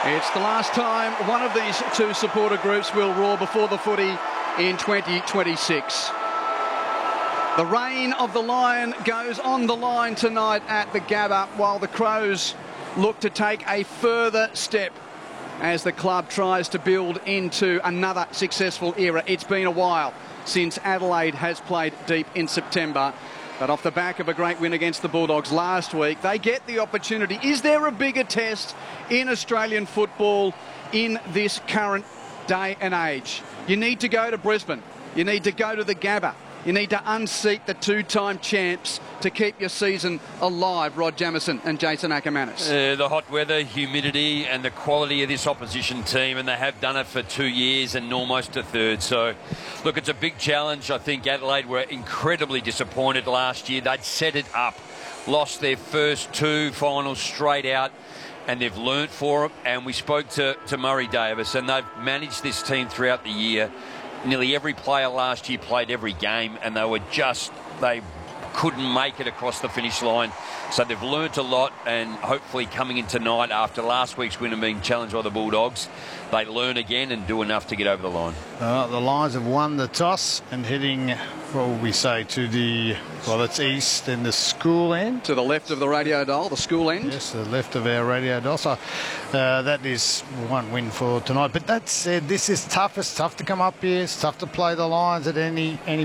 It's the last time one of these two supporter groups will roar before the footy in 2026. The reign of the Lion goes on the line tonight at the Gabba, while the Crows look to take a further step as the club tries to build into another successful era. It's been a while since Adelaide has played deep in September. But off the back of a great win against the Bulldogs last week, they get the opportunity. Is there a bigger test in Australian football in this current day and age? You need to go to Brisbane. You need to go to the Gabba. You need to unseat the two-time champs to keep your season alive, Rod Jamieson and Jason Ackermanis. The hot weather, humidity and the quality of this opposition team, and they have done it for 2 years and almost a third. So, look, it's a big challenge. I think Adelaide were incredibly disappointed last year. They'd set it up, lost their first two finals straight out, and they've learnt for it. And we spoke to Murray Davis, and they've managed this team throughout the year. Nearly every player last year played every game, and they couldn't make it across the finish line. So they've learnt a lot, and hopefully coming in tonight after last week's win and being challenged by the Bulldogs, they learn again and do enough to get over the line. The Lions have won the toss and heading, what will we say, to the, well, it's east and the school end. To the left of the radio dial, the school end. Yes, the left of our radio dial. So that is one win for tonight. But that said, this is tough. It's tough to come up here. It's tough to play the Lions at any